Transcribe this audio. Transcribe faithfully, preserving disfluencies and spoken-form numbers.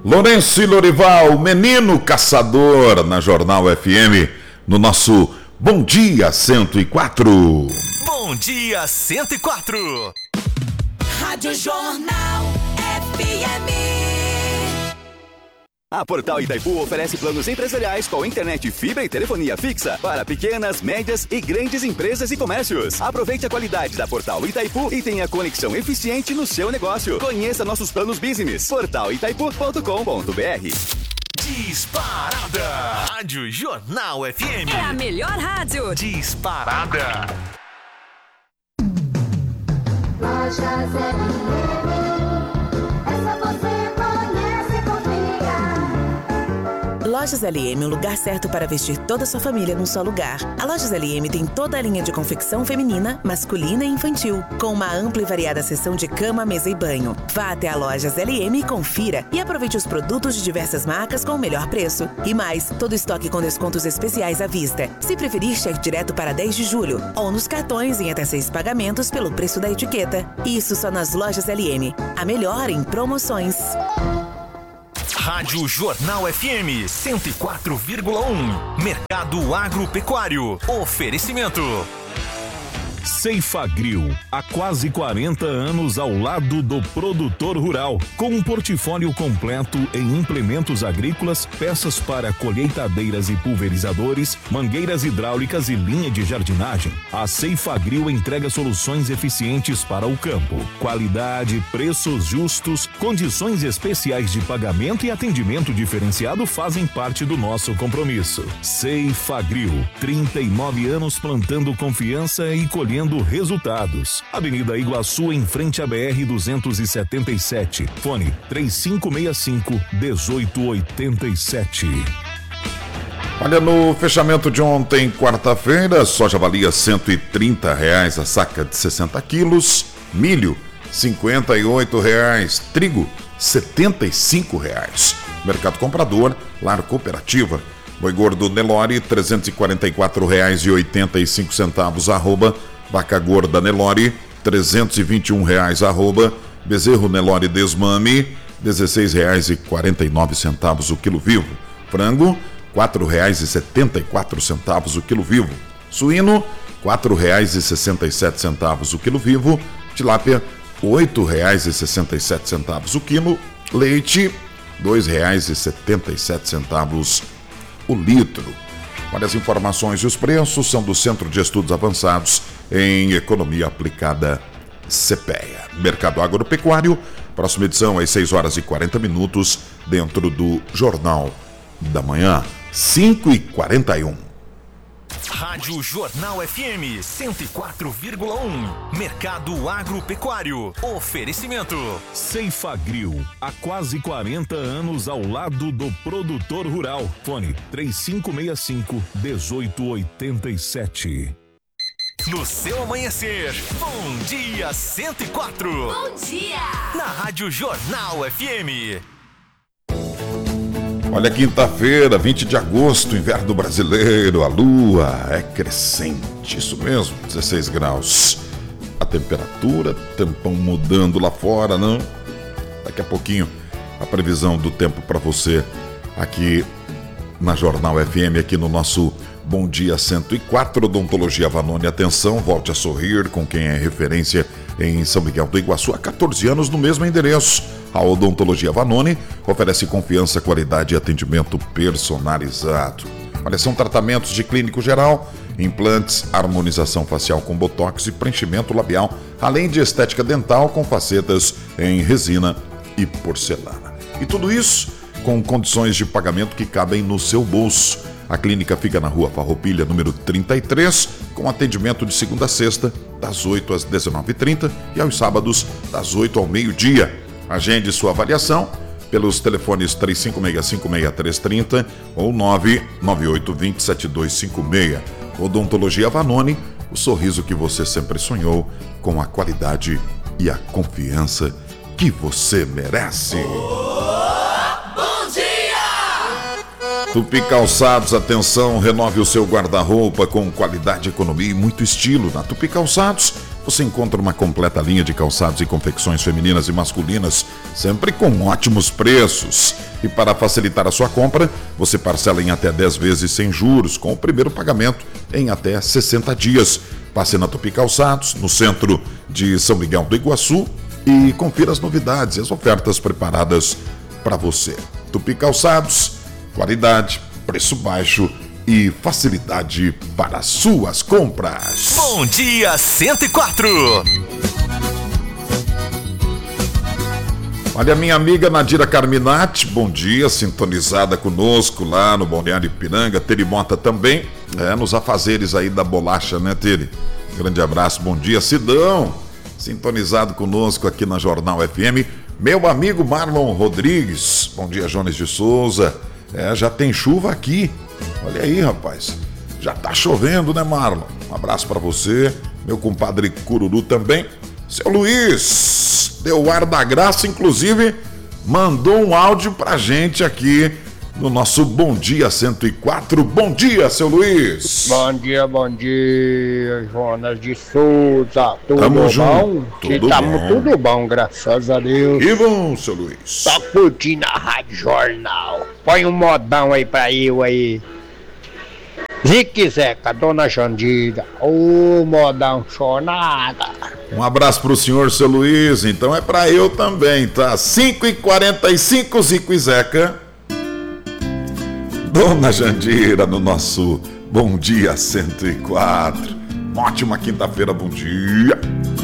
Lourenço e Lorival, menino caçador, na Jornal F M, no nosso Bom Dia cento e quatro. Bom Dia cento e quatro. Rádio Jornal F M. A Portal Itaipu oferece planos empresariais com internet, fibra e telefonia fixa para pequenas, médias e grandes empresas e comércios. Aproveite a qualidade da Portal Itaipu e tenha conexão eficiente no seu negócio. Conheça nossos planos business. portal itaipu ponto com ponto br. Disparada Rádio Jornal F M. É a melhor rádio. Disparada. Lojas L M, essa você conhece, confia. Lojas L M, o lugar certo para vestir toda a sua família num só lugar. A Lojas L M tem toda a linha de confecção feminina, masculina e infantil, com uma ampla e variada seção de cama, mesa e banho. Vá até a Lojas L M, confira e aproveite os produtos de diversas marcas com o melhor preço. E mais, todo estoque com descontos especiais à vista. Se preferir, cheque direto para dez de julho, ou nos cartões em até seis pagamentos pelo preço da etiqueta. Isso só nas Lojas L M, a melhor em promoções. Rádio Jornal F M cento e quatro vírgula um. Mercado Agropecuário. Oferecimento. Ceifagrill, há quase quarenta anos ao lado do produtor rural, com um portfólio completo em implementos agrícolas, peças para colheitadeiras e pulverizadores, mangueiras hidráulicas e linha de jardinagem. A Ceifagrill entrega soluções eficientes para o campo, qualidade, preços justos, condições especiais de pagamento e atendimento diferenciado fazem parte do nosso compromisso. Ceifagrill, trinta e nove anos plantando confiança e colhendo resultados. Avenida Iguaçu, em frente à B R duzentos e setenta e sete. Fone três cinco seis cinco, um oito oito sete. Olha, no fechamento de ontem, quarta-feira, soja valia cento e trinta reais a saca de sessenta quilos, milho cinquenta e oito reais, trigo setenta e cinco reais. Mercado comprador, Lar Cooperativa, boi gordo Nelore trezentos e quarenta e quatro reais e oitenta e cinco centavos, arroba. Vaca gorda Nelore, trezentos e vinte e um reais, arroba. Bezerro Nelore Desmame, dezesseis reais e quarenta e nove centavos o quilo vivo. Frango, quatro reais e setenta e quatro centavos o quilo vivo. Suíno, quatro reais e sessenta e sete centavos o quilo vivo. Tilápia, oito reais e sessenta e sete centavos o quilo. Leite, dois reais e setenta e sete centavos o litro. Olha, as informações e os preços são do Centro de Estudos Avançados em Economia Aplicada, CEPEA. Mercado Agropecuário, próxima edição às seis horas e quarenta minutos, dentro do Jornal da Manhã, cinco e quarenta e um. Rádio Jornal F M cento e quatro vírgula um. Mercado Agropecuário. Oferecimento. Ceifagrill, há quase quarenta anos ao lado do produtor rural. Fone três cinco seis cinco, um oito oito sete. No seu amanhecer, Bom Dia cento e quatro. Bom dia! Na Rádio Jornal F M. Olha, quinta-feira, vinte de agosto, inverno brasileiro, a lua é crescente, isso mesmo, dezesseis graus. A temperatura, tempão mudando lá fora, não? Daqui a pouquinho, a previsão do tempo para você aqui na Jornal F M, aqui no nosso Bom Dia cento e quatro, Odontologia Vanoni. Atenção, volte a sorrir com quem é referência em São Miguel do Iguaçu há catorze anos no mesmo endereço. A Odontologia Vanoni oferece confiança, qualidade e atendimento personalizado. Olha, são tratamentos de clínico geral, implantes, harmonização facial com botox e preenchimento labial, além de estética dental com facetas em resina e porcelana. E tudo isso com condições de pagamento que cabem no seu bolso. A clínica fica na Rua Farroupilha, número trinta e três, com atendimento de segunda a sexta, das oito às dezenove e trinta e aos sábados, das oito ao meio-dia. Agende sua avaliação pelos telefones três cinco seis cinco, seis três três zero ou nove nove oito dois zero sete dois cinco seis. Odontologia Vanoni, o sorriso que você sempre sonhou, com a qualidade e a confiança que você merece. Bom dia! Tupi Calçados, atenção, renove o seu guarda-roupa com qualidade, economia e muito estilo. Na Tupi Calçados, você encontra uma completa linha de calçados e confecções femininas e masculinas, sempre com ótimos preços. E para facilitar a sua compra, você parcela em até dez vezes sem juros, com o primeiro pagamento em até sessenta dias. Passe na Tupi Calçados, no centro de São Miguel do Iguaçu, e confira as novidades e as ofertas preparadas para você. Tupi Calçados, qualidade, preço baixo e facilidade para suas compras. Bom Dia cento e quatro. Olha, minha amiga Nadira Carminati, bom dia, sintonizada conosco lá no Balneário Ipiranga. Tere Mota também, é, nos afazeres aí da bolacha, né, Tere? Grande abraço, bom dia. Sidão, sintonizado conosco aqui na Jornal F M. Meu amigo Marlon Rodrigues, bom dia, Jones de Souza. É, já tem chuva aqui, olha aí, rapaz. Já tá chovendo, né, Marlon? Um abraço pra você, meu compadre Cururu também. Seu Luiz, deu o ar da graça, inclusive mandou um áudio pra gente aqui no nosso Bom Dia cento e quatro. Bom dia, seu Luiz. Bom dia, bom dia, Jonas de Souza. Tudo Tamo bom? junto, tudo Tamo bom. tudo bom, graças a Deus. E bom, seu Luiz? Tá curtindo a Rádio Jornal. Põe um modão aí pra eu aí. Zique Zeca, Dona Jandira. Ô, modão chonada. Um abraço pro senhor, seu Luiz. Então é pra eu também, tá? cinco e quarenta e cinco, Zico e Zeca. Dona Jandira no nosso Bom Dia cento e quatro. Ótima quinta-feira, bom dia.